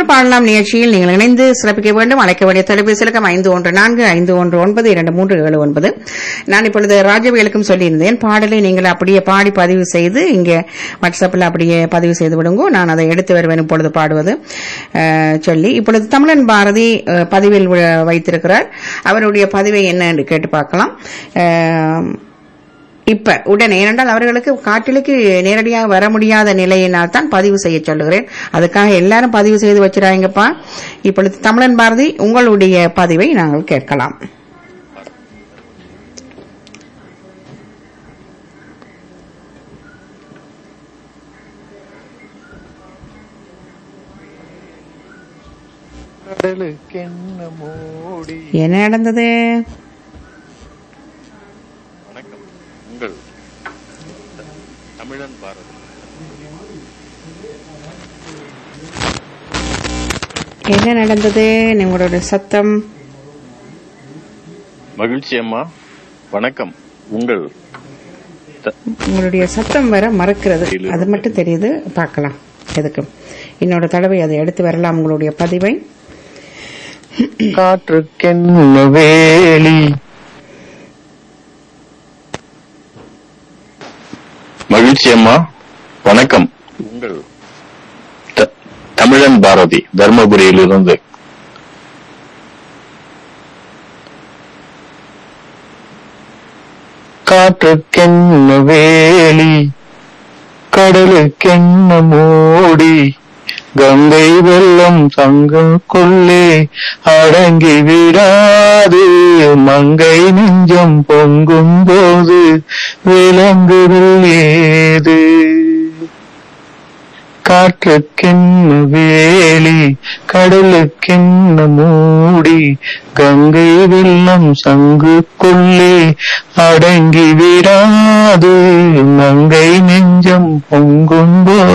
தமிழ் பாடலாம் நிகழ்ச்சியில் நீங்கள் இணைந்து சிறப்பிக்க வேண்டும். அழைக்க வேண்டிய தொலைபேசி இலக்கம் 514-519-2379. நான் இப்பொழுது ராஜவேலுக்கும் சொல்லியிருந்தேன், பாடலை நீங்கள் அப்படியே பாடி பதிவு செய்து இங்கே வாட்ஸ்அப்பில் அப்படியே பதிவு செய்து விடுங்க, நான் அதை எடுத்து வருவேன் இப்பொழுது பாடுவது சொல்லி. இப்பொழுது தமிழன் பாரதி பதிவில் வைத்திருக்கிறார். அவருடைய பதிவை என்ன என்று கேட்டு பார்க்கலாம். இப்ப உடனே, ஏனென்றால் அவர்களுக்கு காட்டிலுக்கு நேரடியாக வர முடியாத நிலையினால் தான் பதிவு செய்ய சொல்லுகிறேன். அதுக்காக எல்லாரும் பதிவு செய்து வச்சிடாங்கப்பா. இப்பொழுது தமிழன் பாரதி உங்களுடைய பதிவை நாங்கள் கேட்கலாம். என்ன நடந்தது? என்ன நடந்தது? உங்களோட சத்தம். மகிழ்ச்சி அம்மா, வணக்கம். உங்களுடைய சத்தம் வர மறக்கிறது, அது மட்டும் தெரியுது. பார்க்கலாம், எதுக்கு இன்னொரு தடவை அதை எடுத்து வரலாம் உங்களுடைய பதிவை. காற்றுக்கென்ன வேலி. மகிழ்ச்சி அம்மா, வணக்கம். தமிழன் பாரதி, தர்மபுரியிலிருந்து. காற்றுக்கென்ன வேலி, கடலுக்கென்ன மூடி, கங்கை வெள்ளம் சங்குக்குள்ளே அடங்கி விடாது, மங்கை நெஞ்சம் பொங்கும் போது விளங்குதல் ஏது. காற்றுக்கென்ன வேலி, கடலுக்கென்ன மூடி, கங்கை வெள்ளம் சங்குக்குள்ளே அடங்கி விடாது, மங்கை நெஞ்சம் பொங்கும் போது